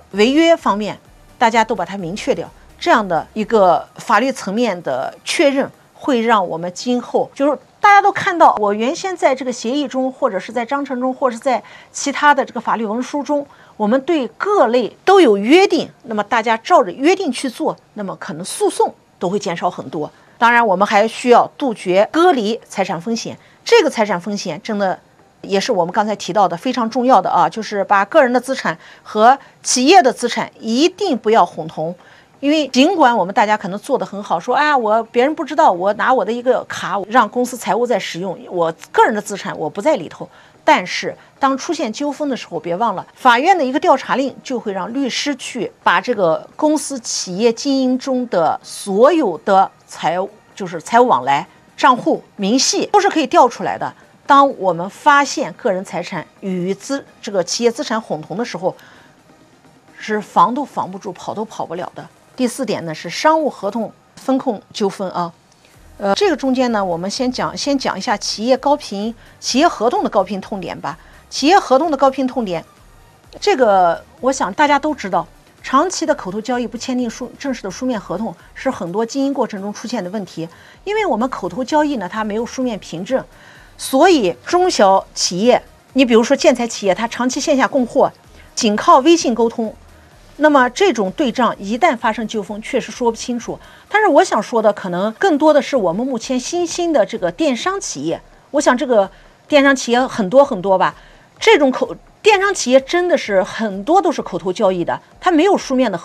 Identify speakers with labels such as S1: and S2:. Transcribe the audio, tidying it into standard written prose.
S1: 违约方面，大家都把它明确掉，这样的一个法律层面的确认，会让我们今后就是大家都看到，我原先在这个协议中，或者是在章程中，或者是在其他的这个法律文书中，我们对各类都有约定，那么大家照着约定去做，那么可能诉讼都会减少很多。当然，我们还需要杜绝隔离财产风险，这个财产风险真的也是我们刚才提到的非常重要的啊，就是把个人的资产和企业的资产一定不要混同。因为尽管我们大家可能做得很好，说别人不知道，我拿我的一个卡让公司财务在使用，我个人的资产我不在里头。但是当出现纠纷的时候，别忘了法院的一个调查令就会让律师去把这个公司企业经营中的所有的财务往来、账户、明细都是可以调出来的。当我们发现个人财产与这个企业资产混同的时候，是防都防不住，跑都跑不了的。第4点呢是商务合同风控纠纷啊，这个中间呢，我们先讲一下企业合同的高频痛点吧。企业合同的高频痛点，这个我想大家都知道，长期的口头交易不签订正式的书面合同，是很多经营过程中出现的问题。因为我们口头交易呢，它没有书面凭证，所以中小企业，你比如说建材企业，它长期线下供货，仅靠微信沟通。那么这种对账一旦发生纠纷，确实说不清楚。但是我想说的可能更多的是我们目前新兴的这个电商企业，我想这个电商企业很多吧，这种电商企业真的是很多都是口头交易的，它没有书面的